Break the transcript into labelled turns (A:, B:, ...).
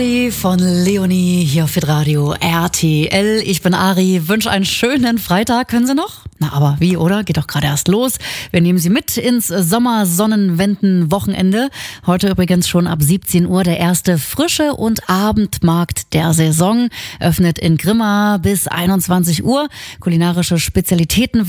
A: Von Leonie hier auf Radio RTL. Ich bin Ari, wünsche einen schönen Freitag. Können Sie noch? Na, aber wie, oder? Geht doch gerade erst los. Wir nehmen Sie mit ins Sommersonnenwenden-Wochenende. Heute übrigens schon ab 17 Uhr der erste Frische- und Abendmarkt der Saison. Öffnet in Grimma bis 21 Uhr. Kulinarische Spezialitäten